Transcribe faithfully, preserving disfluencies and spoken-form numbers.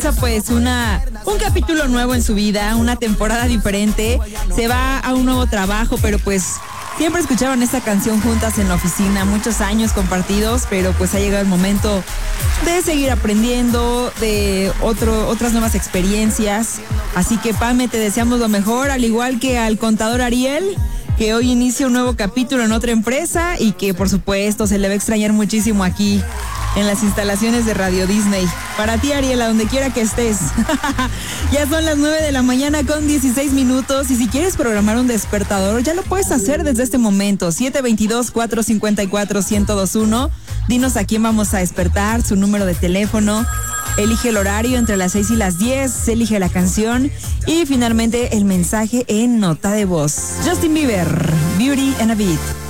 Pues una un capítulo nuevo en su vida, una temporada diferente, se va a un nuevo trabajo, pero pues siempre escucharon esta canción juntas en la oficina, muchos años compartidos, pero pues ha llegado el momento de seguir aprendiendo, de otro, otras nuevas experiencias. Así que Pame, te deseamos lo mejor, al igual que al contador Ariel, que hoy inicia un nuevo capítulo en otra empresa y que por supuesto se le va a extrañar muchísimo aquí en las instalaciones de Radio Disney. Para ti, Ariel, a donde quiera que estés. Ya son las nueve de la mañana con dieciséis minutos y si quieres programar un despertador, ya lo puedes hacer desde este momento. siete dos dos, cuatro cinco cuatro, uno cero dos uno. Dinos a quién vamos a despertar, su número de teléfono. Elige el horario entre las seis y las diez, elige la canción y finalmente el mensaje en nota de voz. Justin Bieber, Beauty and a Beat.